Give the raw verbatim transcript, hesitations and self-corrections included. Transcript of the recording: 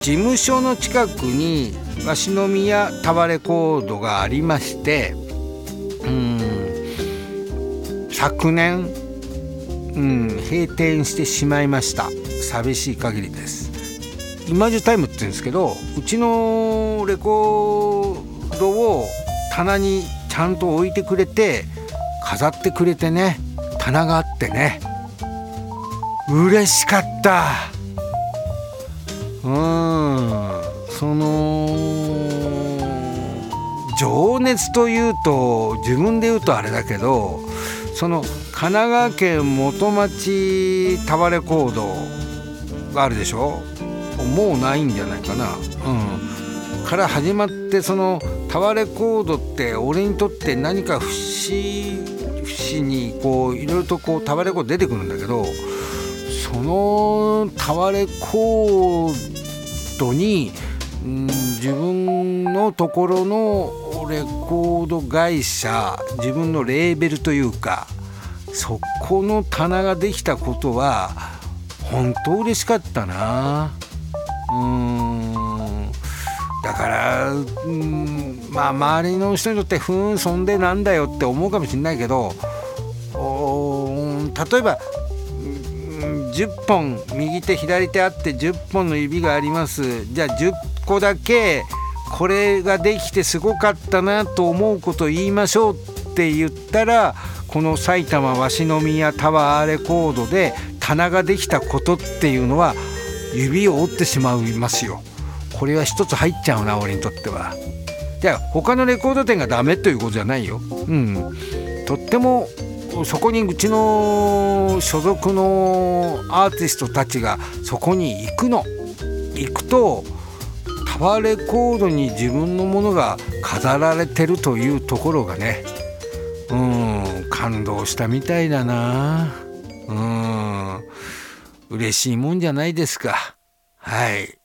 事務所の近くに鷲宮タワーレコードがありまして、うーん昨年、うん、閉店してしまいました。寂しい限りです。イマージュタイムって言うんですけど、うちのレコードを棚にちゃんと置いてくれて飾ってくれてね、棚があってね、嬉しかった。うーんその情熱というと自分で言うとあれだけど、その神奈川県元町タワーレコードがあるでしょ。もうないんじゃないかな、うん、から始まって、そのタワーレコードって俺にとって何か不思不思にこういろいろとこうタワーレコード出てくるんだけど、そのタワーレコードに、うん、自分のところのレコード会社、自分のレーベルというか、そこの棚ができたことは本当嬉しかったな。うーんだから、うん、まあ周りの人にとってふーんそんでなんだよって思うかもしれないけど、例えばじゅっぽん右手左手あってじゅっぽんの指があります。じゃあじゅっこだけこれができてすごかったなと思うことを言いましょうって言ったら、この埼玉鷲宮タワーレコードで棚ができたことっていうのは指を折ってしまいますよ。これは一つ入っちゃうな、俺にとっては。じゃあ他のレコード店がダメということじゃないよ、うん、とってもそこにうちの所属のアーティストたちがそこに行くの行くとタワーレコードに自分のものが飾られてるというところがね、うん感動したみたいだな。うん嬉しいもんじゃないですか。はい。